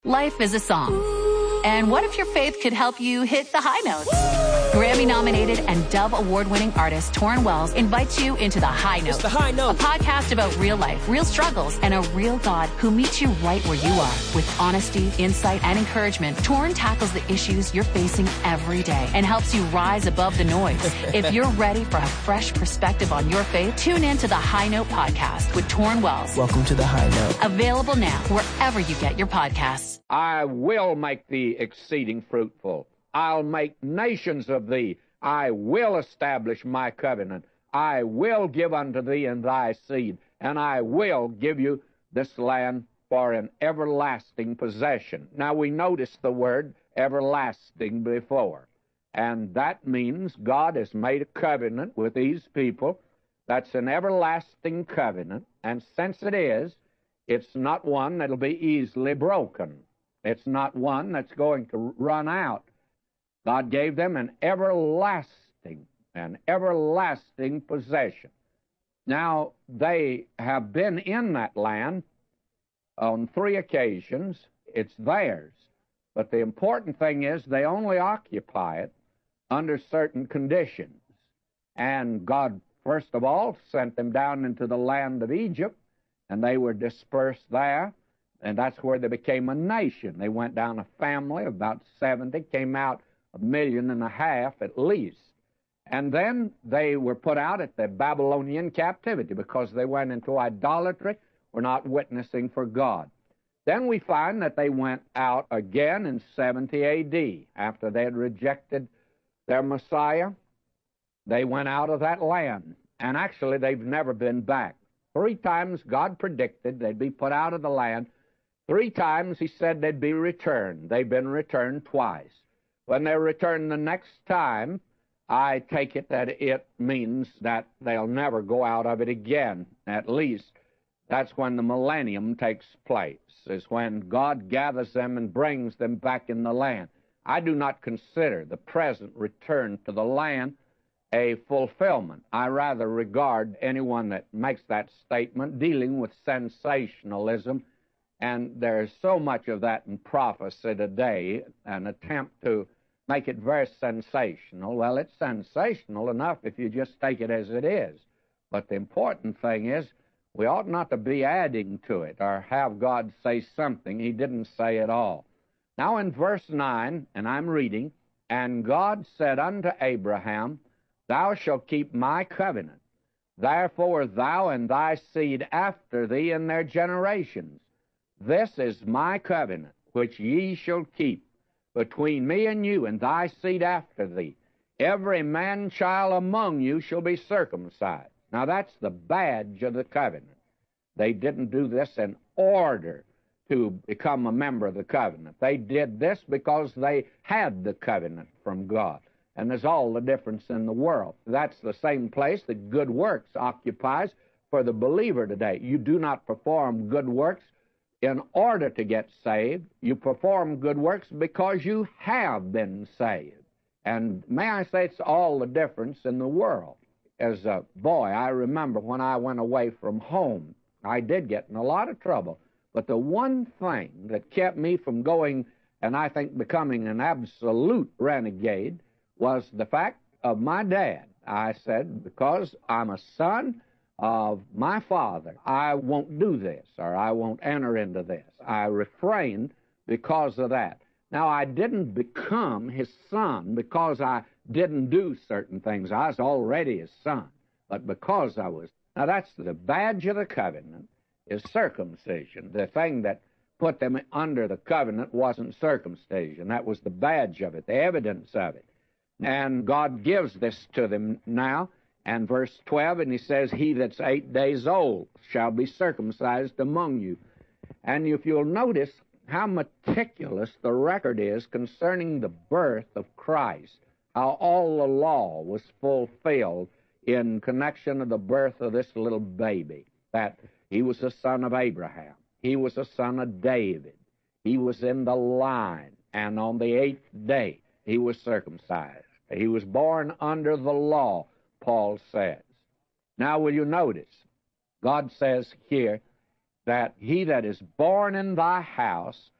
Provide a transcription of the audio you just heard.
Life is a song. And what if your faith could help you hit the high notes? Grammy-nominated and Dove Award-winning artist Torrin Wells invites you into The High Note. It's The High Note. A podcast about real life, real struggles, and a real God who meets you right where you are. With honesty, insight, and encouragement, Torrin tackles the issues you're facing every day and helps you rise above the noise. If you're ready for a fresh perspective on your faith, tune in to The High Note podcast with Torrin Wells. Welcome to The High Note. Available now wherever you get your podcasts. I will make thee exceeding fruitful. I'll make nations of thee. I will establish my covenant. I will give unto thee and thy seed, and I will give you this land for an everlasting possession. Now, we notice the word everlasting before, and that means God has made a covenant with these people. That's an everlasting covenant, and since it is, it's not one that'll be easily broken. It's not one that's going to run out. God gave them an everlasting possession. Now, they have been in that land on 3 occasions. It's theirs. But the important thing is they only occupy it under certain conditions. And God, first of all, sent them down into the land of Egypt, and they were dispersed there. And that's where they became a nation. They went down a family of about 70, came out 1.5 million at least. And then they were put out at the Babylonian captivity because they went into idolatry, were not witnessing for God. Then we find that they went out again in 70 A.D. After they had rejected their Messiah. They went out of that land. And actually, they've never been back. 3 times God predicted they'd be put out of the land. 3 times he said they'd be returned. They've been returned twice. When they're returned the next time, I take it that it means that they'll never go out of it again. At least that's when the millennium takes place, is when God gathers them and brings them back in the land. I do not consider the present return to the land a fulfillment. I rather regard anyone that makes that statement dealing with sensationalism. And there's so much of that in prophecy today, an attempt to make it very sensational. Well, it's sensational enough if you just take it as it is. But the important thing is we ought not to be adding to it or have God say something He didn't say at all. Now in verse 9, and I'm reading, "And God said unto Abraham, Thou shalt keep my covenant. Therefore thou and thy seed after thee in their generations. This is my covenant, which ye shall keep, between me and you and thy seed after thee. Every man-child among you shall be circumcised." Now that's the badge of the covenant. They didn't do this in order to become a member of the covenant. They did this because they had the covenant from God. And there's all the difference in the world. That's the same place that good works occupies for the believer today. You do not perform good works in order to get saved. You perform good works because you have been saved. And may I say, it's all the difference in the world. As a boy, I remember when I went away from home, I did get in a lot of trouble. But the one thing that kept me from going, and I think becoming an absolute renegade, was the fact of my dad. I said, because I'm a son of my father, I won't do this, or I won't enter into this. I refrained because of that. Now, I didn't become his son because I didn't do certain things. I was already his son, but because I was. Now, that's the badge of the covenant, is circumcision. The thing that put them under the covenant wasn't circumcision. That was the badge of it, the evidence of it. And God gives this to them now. And verse 12, and he says, "He that's 8 days old shall be circumcised among you." And if you'll notice how meticulous the record is concerning the birth of Christ, how all the law was fulfilled in connection of the birth of this little baby, that he was the son of Abraham, he was the son of David, he was in the line, and on the 8th day he was circumcised. He was born under the law, Paul says. Now, will you notice, God says here that he that is born in thy house